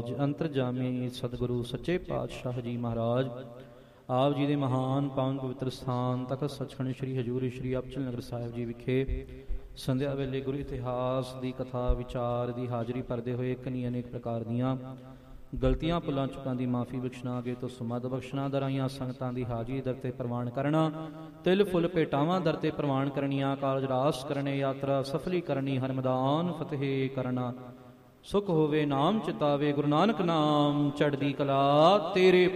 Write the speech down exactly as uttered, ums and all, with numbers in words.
ਰਾਜ ਅੰਤਰਜਾਮੀ ਸਤਿਗੁਰੂ ਸੱਚੇ ਪਾਤਸ਼ਾਹ ਜੀ ਮਹਾਰਾਜ ਆਪ ਜੀ ਦੇ ਮਹਾਨ ਪਾਵਨ ਪਵਿੱਤਰ ਸਥਾਨ ਤਖਤ ਸੱਚਖੰਡ ਸ੍ਰੀ ਹਜ਼ੂਰ ਸ੍ਰੀ ਅਬਚਲ ਨਗਰ ਸਾਹਿਬ ਜੀ ਵਿਖੇ ਸੰਧਿਆ ਵੇਲੇ ਗੁਰੂ ਇਤਿਹਾਸ ਦੀ ਕਥਾ ਵਿਚਾਰ ਦੀ ਹਾਜ਼ਰੀ ਭਰਦੇ ਹੋਏ ਕਈ ਅਨੇਕ ਪ੍ਰਕਾਰ ਦੀਆਂ ਗਲਤੀਆਂ ਭੁੱਲਾਂ ਚੁੱਕਾਂ ਦੀ ਮਾਫੀ ਬਖਸ਼ਣਾ, ਅੱਗੇ ਤੋਂ ਸੁਮੱਧ ਬਖਸ਼ਣਾ, ਦਰਾਈਆਂ ਸੰਗਤਾਂ ਦੀ ਹਾਜ਼ਰੀ ਦਰ ਤੇ ਪ੍ਰਵਾਨ ਕਰਨਾ, ਤਿਲ ਫੁੱਲ ਭੇਟਾਵਾਂ ਦਰ ਤੇ ਪ੍ਰਵਾਨ ਕਰਨੀਆਂ, ਕਾਰਜ ਰਾਸ ਕਰਨੇ, ਯਾਤਰਾ ਸਫਲੀ ਕਰਨੀ, ਹਰ ਮੈਦਾਨ ਫਤਿਹ ਕਰਨਾ, ਸੁਖ ਹੋਵੇ ਨਾਮ ਚਿਤਾਵੇ, ਗੁਰੂ ਨਾਨਕ ਨਾਮ ਚੜ੍ਹਦੀ ਕਲਾ ਤੇਰੇ